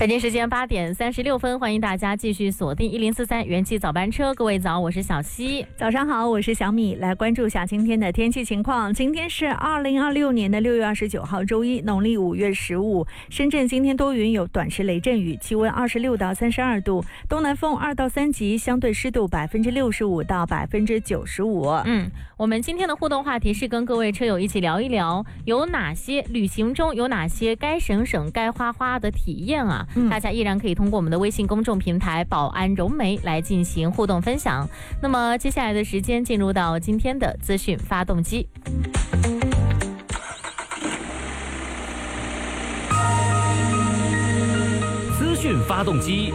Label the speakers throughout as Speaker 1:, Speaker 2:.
Speaker 1: 北京时间8点36分，欢迎大家继续锁定1043元气早班车。各位早，我是小溪。
Speaker 2: 早上好，我是小米。来关注一下今天的天气情况。今天是2026年的6月29号，周一，农历5月15。深圳今天多云，有短时雷阵雨，气温26到32度，东南风2到3级，相对湿度65%到95%。
Speaker 1: 我们今天的互动话题是跟各位车友一起聊一聊，旅行中有哪些该省该花的体验啊？大家依然可以通过我们的微信公众平台宝安融媒来进行互动分享。那么接下来的时间进入到今天的资讯发动机。
Speaker 3: 资讯发动机。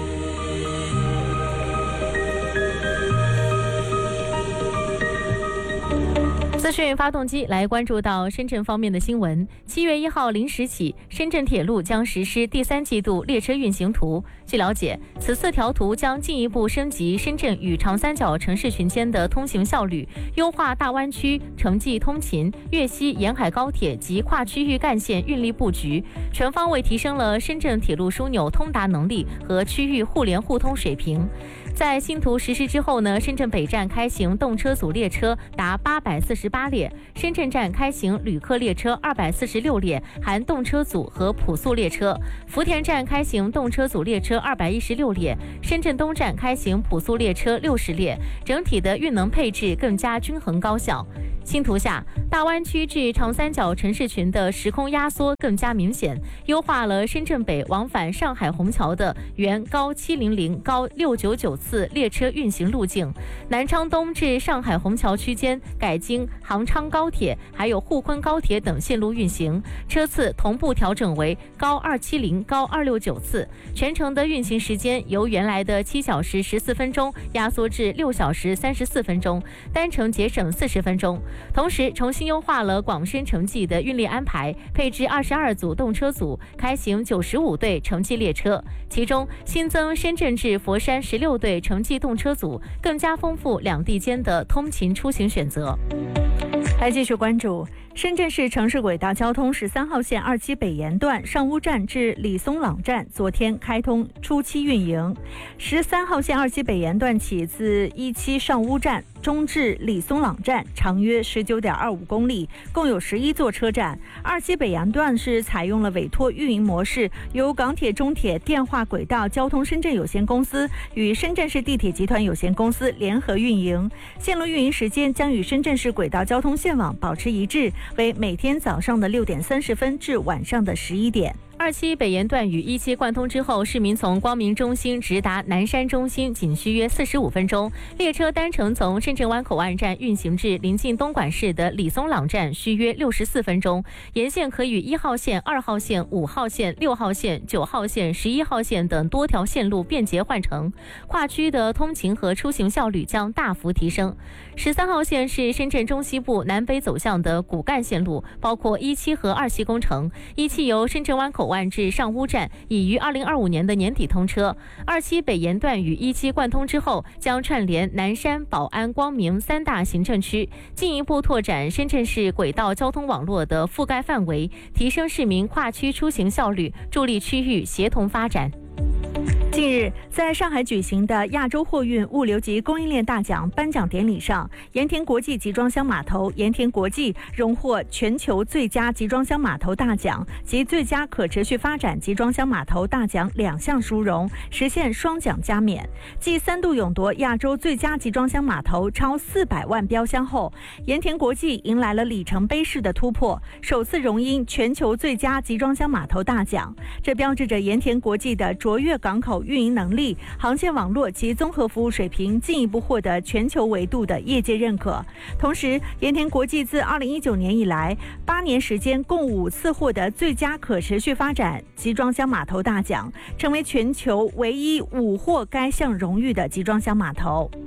Speaker 1: 资讯发动机来关注到深圳方面的新闻。7月1号0时起，深圳铁路将实施第3季度列车运行图。据了解，此次调图将进一步升级深圳与长三角城市群间的通行效率，优化大湾区城际通勤、粤西沿海高铁及跨区域干线运力布局，全方位提升了深圳铁路枢纽通达能力和区域互联互通水平。在新图实施之后呢，深圳北站开行动车组列车达848列，深圳站开行旅客列车246列，含动车组和普速列车；福田站开行动车组列车216列，深圳东站开行普速列车60列，整体的运能配置更加均衡高效。新图下，大湾区至长三角城市群的时空压缩更加明显，优化了深圳北往返上海虹桥的原高700、高699次列车运行路径，南昌东至上海虹桥区间改经杭昌高铁还有沪昆高铁等线路运行，车次同步调整为高270、高269次，全程的运行时间由原来的7小时14分钟压缩至6小时34分钟，单程节省40分钟。同时重新优化了广深城际的运力安排，配置22组动车组，开行95对城际列车，其中新增深圳至佛山16对城际动车组，更加丰富两地间的通勤出行选择。
Speaker 2: 来继续关注深圳市城市轨道交通13号线2期北沿段上乌站至李松朗站昨天开通初期运营。13号线2期北沿段起自1期上乌站中至李松朗站，长约19.25公里，共有11座车站。2期北沿段是采用了委托运营模式，由港铁中铁电话轨道交通深圳有限公司与深圳市地铁集团有限公司联合运营，线路运营时间将与深圳市轨道交通线网保持一致，为每天早上的6点30分至晚上的11点。
Speaker 1: 2期北沿段与1期贯通之后，市民从光明中心直达南山中心仅需约45分钟，列车单程从深圳湾口岸站运行至临近东莞市的李松朗站需约64分钟。沿线可与1号线、2号线、5号线、6号线、9号线、11号线等多条线路便捷换乘，跨区的通勤和出行效率将大幅提升。13号线是深圳中西部南北走向的骨干线路，包括1期和2期工程。1期由深圳湾口岸至上乌站已于2025年的年底通车，2期北沿段与1期贯通之后，将串联南山、宝安、光明3大行政区，进一步拓展深圳市轨道交通网络的覆盖范围，提升市民跨区出行效率，助力区域协同发展。
Speaker 2: 近日，在上海举行的亚洲货运物流及供应链大奖颁奖典礼上，盐田国际集装箱码头盐田国际荣获全球最佳集装箱码头大奖及最佳可持续发展集装箱码头大奖2项殊荣，实现双奖加冕。继3度勇夺亚洲最佳集装箱码头超400万标箱后，盐田国际迎来了里程碑式的突破，首次荣膺全球最佳集装箱码头大奖。这标志着盐田国际的卓越港口运营能力、航线网络及综合服务水平进一步获得全球维度的业界认可。同时，盐田国际自2019年以来8年时间共5次获得最佳可持续发展集装箱码头大奖，成为全球唯一5获该项荣誉的集装箱码头。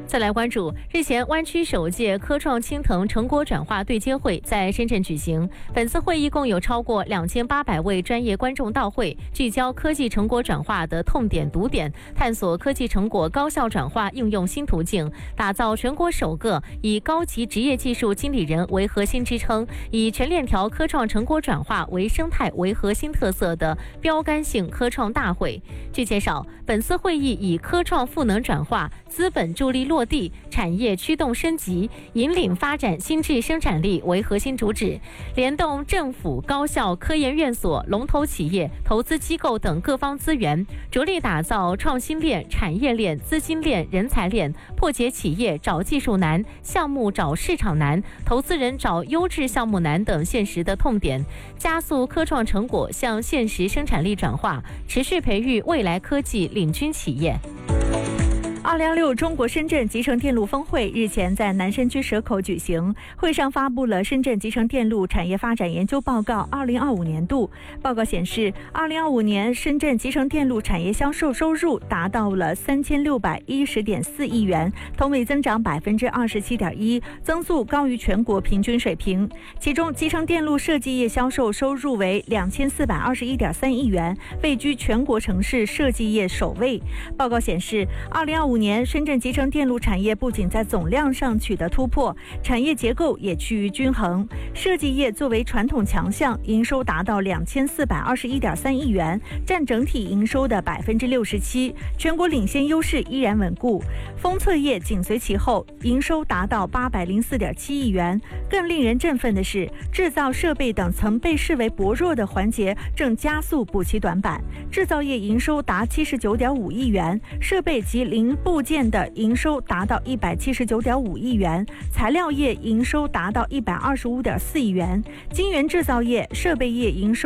Speaker 1: 再来关注，日前湾区首届科创青藤成果转化对接会在深圳举行。本次会议共有超过2800位专业观众到会，聚焦科技成果转化的痛点堵点，探索科技成果高效转化应用新途径，打造全国首个以高级职业技术经理人为核心支撑，以全链条科创成果转化为生态为核心特色的标杆性科创大会。据介绍，本次会议以科创赋能转化、资本助力落地、产业驱动升级、引领发展新质生产力为核心主旨，联动政府、高校、科研院所、龙头企业、投资机构等各方资源，着力打造创新链、产业链、资金链、人才链，破解企业找技术难、项目找市场难、投资人找优质项目难等现实的痛点，加速科创成果向现实生产力转化，持续培育未来科技领军企业。
Speaker 2: 2016中国深圳集成电路峰会日前在南山区蛇口举行，会上发布了深圳集成电路产业发展研究报告2025年度。报告显示，2025年深圳集成电路产业销售收入达到了3610.4亿元，同比增长27.1%，增速高于全国平均水平。其中，集成电路设计业销售收入为2421.3亿元，位居全国城市设计业首位。报告显示，2025年深圳集成电路产业不仅在总量上取得突破，产业结构也趋于均衡。设计业作为传统强项，营收达到2421.3亿元，占整体营收的67%，全国领先优势依然稳固。封测业紧随其后，营收达到804.7亿元。更令人振奋的是，制造设备等曾被视为薄弱的环节正加速补齐短板。制造业营收达79.5亿元，设备及零部件的营收达到179.5亿元，材料业营收达到125.4亿元，晶圆制造业、设备业营收